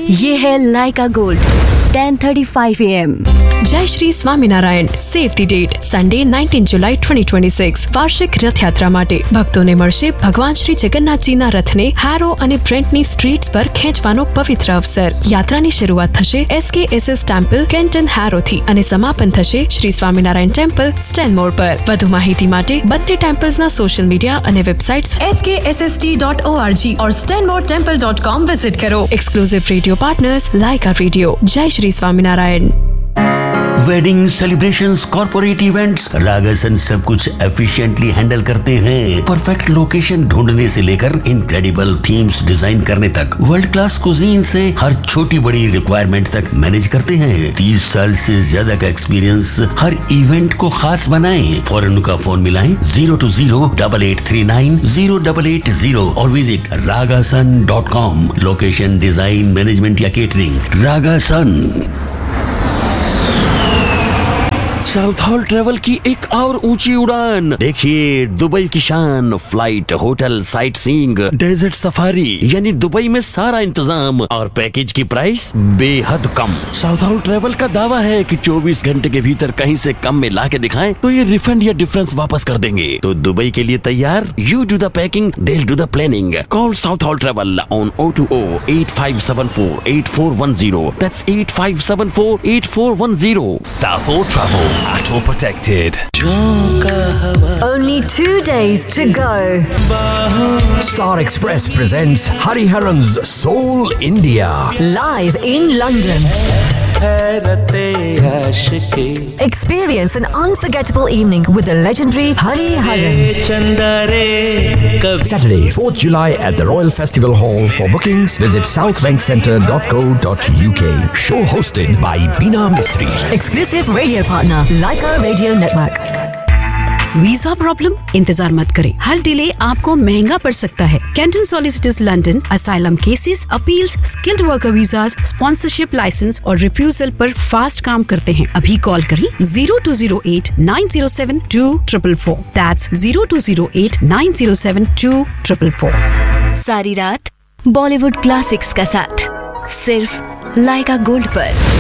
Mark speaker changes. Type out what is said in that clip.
Speaker 1: ये है लाइका gold 10:35 AM।
Speaker 2: जय श्री સ્વામિનારાયણ સેવ ધી ડેટ સન્ડે 19 જુલાઈ 2026 વાર્ષિક રથયાત્રા માટે ભક્તોને મળશે ભગવાન શ્રી જગન્નાથજીના રથને હારો અને બ્રેન્ટની સ્ટ્રીટ્સ પર ખેંચવાનો પવિત્ર અવસર। યાત્રાની શરૂઆત થશે SKSS ટેમ્પલ કેન્ટન હારોથી અને સમાપન થશે શ્રી સ્વામિનારાયણ ટેમ્પલ સ્ટેનમોર પર। વધુ માહિતી માટે બંને ટેમ્પલ્સના સોશિયલ મીડિયા અને વેબસાઇટ્સ skssst.org और stanmoretemple.com વિઝિટ કરો। Exclusive radio partners લાઇકા radio. જય Shri Swaminarayan.
Speaker 3: Wedding celebrations, corporate events, रागासन सब कुछ एफिशिएंटली हैंडल करते हैं। परफेक्ट लोकेशन ढूंढने से लेकर इनक्रेडिबल थीम्स डिजाइन करने तक, वर्ल्ड क्लास कुजीन से हर छोटी बड़ी रिक्वायरमेंट तक मैनेज करते हैं। 30 साल से ज्यादा का एक्सपीरियंस हर इवेंट को खास बनाए। फौरन उनका फोन मिलाएं 020-8839-0880 और visit ragasan.com। Location, design, management या केटरिंग, रागासन। साउथ हॉल ट्रेवल की एक और ऊंची उड़ान देखिए। दुबई की शान, flight, hotel, sight seeing, desert safari, यानी दुबई में सारा इंतजाम और पैकेज की प्राइस बेहद कम। साउथ हॉल ट्रेवल का दावा है कि 24 घंटे के भीतर कहीं से कम में ला के दिखाएं तो ये रिफंड या डिफरेंस वापस कर देंगे। तो दुबई के लिए तैयार? You do the packing, they'll do the planning. Call South Hall Travel on 020-8574-8410. That's 8574-8410.
Speaker 4: South Hall Travel. Auto protected.
Speaker 1: Only 2 days to go.
Speaker 5: Star Express presents Hariharan's Soul India.
Speaker 1: Live in London. Experience an unforgettable evening with the legendary Hariharan.
Speaker 5: Saturday, 4th July at the Royal Festival Hall. For bookings, visit southbankcenter.co.uk. Show hosted by Bina Mistry.
Speaker 1: Exclusive radio partner Laika Radio Network. Visa problem? इंतजार मत करें, हर delay आपको महंगा पड़ सकता है। Canton solicitors London asylum cases, appeals, skilled worker visas, sponsorship licence और refusal पर फास्ट काम करते हैं। अभी कॉल करें 0208-907-2444। That's 0208-907-2444। सारी रात बॉलीवुड क्लासिक्स का साथ सिर्फ लाइका गोल्ड पर।